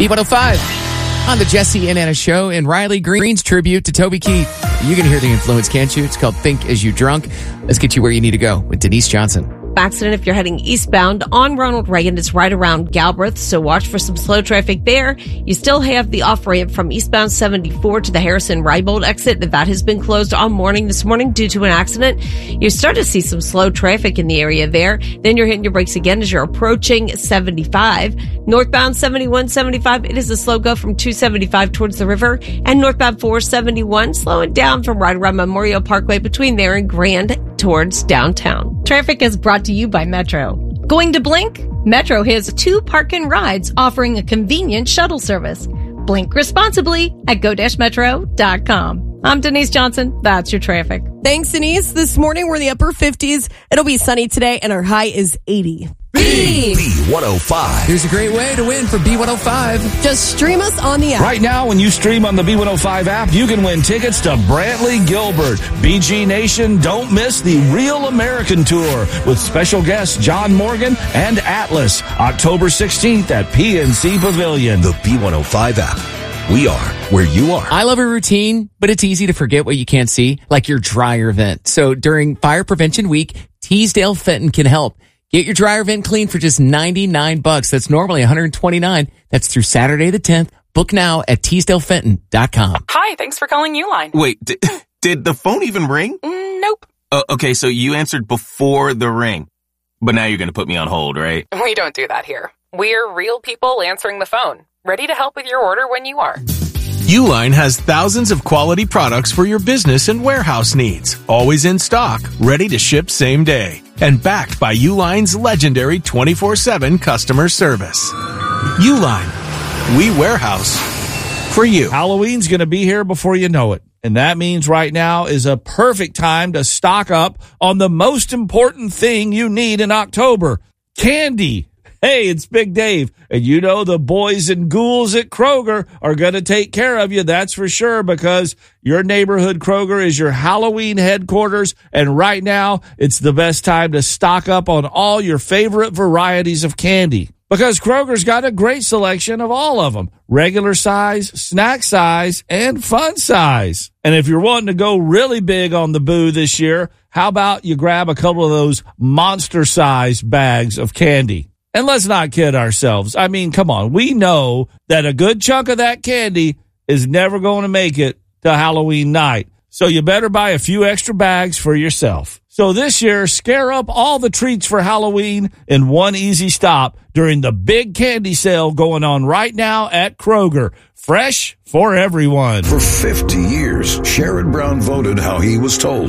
B105 on the Jesse and Anna Show and Riley Green's tribute to Toby Keith. You can hear the influence, can't you? It's called Think As You Drunk. Let's get you where you need to go with Denise Johnson. Accident if you're heading eastbound on Ronald Reagan. It's right around Galbraith, so watch for some slow traffic there. You still have the off-ramp from eastbound 74 to the Harrison-Rybold exit. That has been closed all morning this morning due to an accident. You start to see some slow traffic in the area there. Then you're hitting your brakes again as you're approaching 75. Northbound 71, 75, it is a slow go from 275 towards the river. And northbound 471, slowing down from right around Memorial Parkway between there and Grand towards downtown. Traffic is brought to you by Metro. Going to Blink? Metro has 2 park and rides offering a convenient shuttle service. Blink responsibly at go-metro.com. I'm Denise Johnson. That's your traffic. Thanks, Denise. This morning we're in the upper 50s. It'll be sunny today and our high is 80. B105. Here's a great way to win for B105. Just stream us on the app. Right now, when you stream on the B105 app, you can win tickets to Brantley Gilbert. BG Nation, don't miss the Real American Tour with special guests John Morgan and Atlas, October 16th at PNC Pavilion. The B105 app. We are where you are. I love a routine, but it's easy to forget what you can't see, like your dryer vent. So during Fire Prevention Week, Teasdale Fenton can help. Get your dryer vent clean for just $99. That's normally $129. That's through Saturday the 10th. Book now at TeasdaleFenton.com. Hi, thanks for calling Uline. Wait, did the phone even ring? Nope. Okay, so you answered before the ring. But now you're going to put me on hold, right? We don't do that here. We're real people answering the phone, ready to help with your order when you are. Uline has thousands of quality products for your business and warehouse needs. Always in stock, ready to ship same day. And backed by Uline's legendary 24/7 customer service. Uline. We warehouse for you. Halloween's going to be here before you know it. And that means right now is a perfect time to stock up on the most important thing you need in October. Candy. Hey, it's Big Dave. And you know the boys and ghouls at Kroger are going to take care of you, that's for sure, because your neighborhood Kroger is your Halloween headquarters. And right now, it's the best time to stock up on all your favorite varieties of candy. Because Kroger's got a great selection of all of them. Regular size, snack size, and fun size. And if you're wanting to go really big on the boo this year, how about you grab a couple of those monster size bags of candy? And let's not kid ourselves. I mean, come on. We know that a good chunk of that candy is never going to make it to Halloween night. So you better buy a few extra bags for yourself. So this year, scare up all the treats for Halloween in one easy stop during the big candy sale going on right now at Kroger. Fresh for everyone. For 50 years, Sherrod Brown voted how he was told.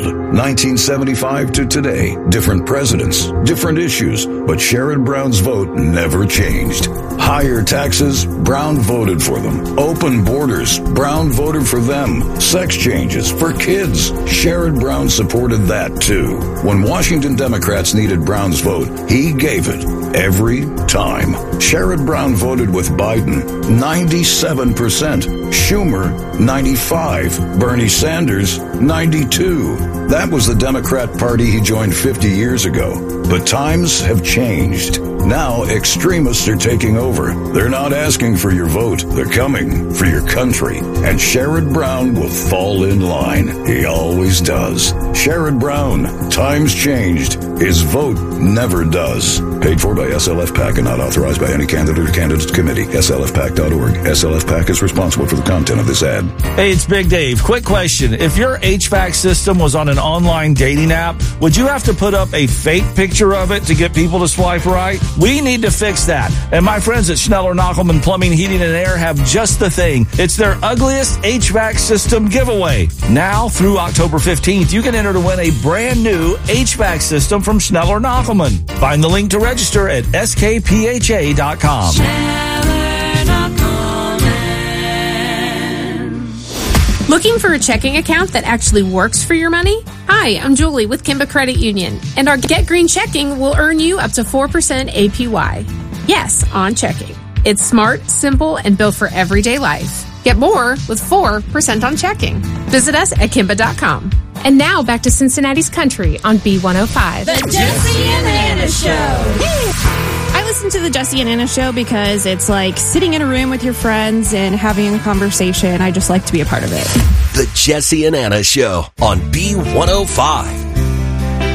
1975 to today, different presidents, different issues, but Sherrod Brown's vote never changed. Higher taxes, Brown voted for them. Open borders, Brown voted for them. Sex changes for kids, Sherrod Brown supported that too. When Washington Democrats needed Brown's vote, he gave it every time. Sherrod Brown voted with Biden, 97%. Schumer, 95. Bernie Sanders, 92. That was the Democrat Party he joined 50 years ago. But times have changed. Now extremists are taking over. They're not asking for your vote. They're coming for your country. And Sherrod Brown will fall in line. He always does. Sherrod Brown, times changed. His vote never does. Paid for by SLF PAC and not authorized by any candidate or candidates committee. SLFPAC.org. SLF PAC is responsible for the content of this ad. Hey, it's Big Dave. Quick question. If your HVAC system was on an online dating app, would you have to put up a fake picture of it to get people to swipe right? We need to fix that. And my friends at Schneller Knockelman Plumbing, Heating, and Air have just the thing. It's their ugliest HVAC system giveaway. Now, through October 15th, you can enter to win a brand new HVAC system from Schneller Knockelman. Find the link to register at skpha.com. Looking for a checking account that actually works for your money? Hi, I'm Julie with Kimba Credit Union, and our Get Green checking will earn you up to 4% APY. Yes, on checking. It's smart, simple, and built for everyday life. Get more with 4% on checking. Visit us at Kimba.com. And now back to Cincinnati's Country on B105. The Jesse and Anna Show. I listen to the Jesse and Anna show because it's like sitting in a room with your friends and having a conversation. I just like to be a part of it. The Jesse and Anna Show on B105.